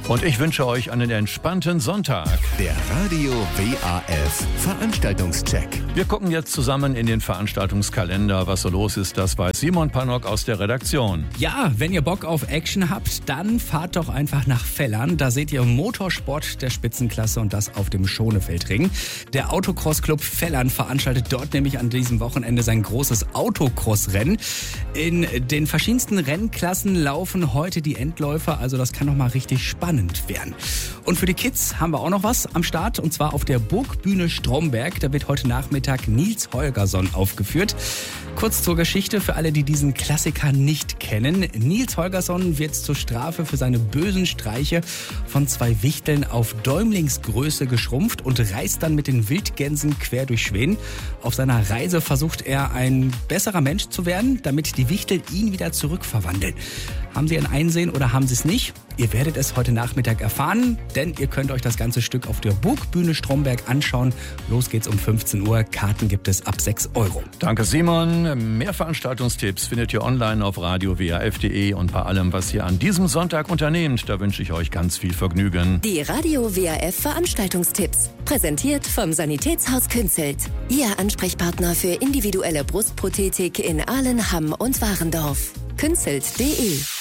Und ich wünsche euch einen entspannten Sonntag. Der Radio WAF Veranstaltungscheck. Wir gucken jetzt zusammen in den Veranstaltungskalender. Was so los ist, das weiß Simon Pannock aus der Redaktion. Ja, wenn ihr Bock auf Action habt, dann fahrt doch einfach nach Vellern. Da seht ihr Motorsport der Spitzenklasse und das auf dem Schonefeldring. Der Autocross-Club Vellern veranstaltet dort nämlich an diesem Wochenende sein großes Autocross-Rennen. In den verschiedensten Rennklassen laufen heute die Endläufer, also das kann noch mal richtig spannend werden. Und für die Kids haben wir auch noch was am Start, und zwar auf der Burgbühne Stromberg. Da wird heute Nachmittag Nils Holgersson aufgeführt. Kurz zur Geschichte für alle, die diesen Klassiker nicht kennen. Nils Holgersson wird zur Strafe für seine bösen Streiche von 2 Wichteln auf Däumlingsgröße geschrumpft und reist dann mit den Wildgänsen quer durch Schweden. Auf seiner Reise versucht er, ein besserer Mensch zu werden, damit die Wichtel ihn wieder zurückverwandeln. Haben Sie ein Einsehen oder haben Sie es nicht? Ihr werdet es heute Nachmittag erfahren, denn ihr könnt euch das ganze Stück auf der Burgbühne Stromberg anschauen. Los geht's um 15 Uhr. Karten gibt es ab 6 €. Danke, Simon. Mehr Veranstaltungstipps findet ihr online auf radiowaf.de. Und bei allem, was ihr an diesem Sonntag unternehmt, da wünsche ich euch ganz viel Vergnügen. Die Radio WAF Veranstaltungstipps. Präsentiert vom Sanitätshaus Künzelt. Ihr Ansprechpartner für individuelle Brustprothetik in Ahlen, Hamm und Warendorf. Künzelt.de